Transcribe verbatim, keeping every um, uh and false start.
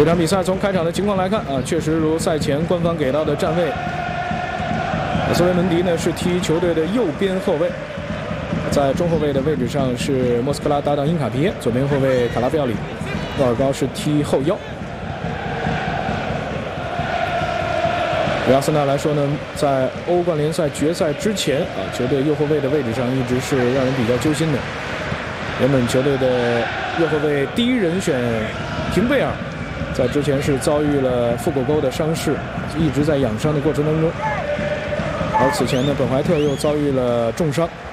这场比赛从开场的情况来看啊，确实如赛前官方给到的站位，斯维门迪呢是踢球队的右边后卫，在中后卫的位置上是莫斯科拉搭档因卡皮耶，左边后卫卡拉菲奥里，厄尔高是踢后腰。对阿森纳来说呢，在欧冠联赛决赛之前啊，球队右后卫的位置上一直是让人比较揪心的。原本球队的右后卫第一人选廷贝尔，在之前是遭遇了腹股沟的伤势，一直在养伤的过程当中。而此前呢，本怀特又遭遇了重伤，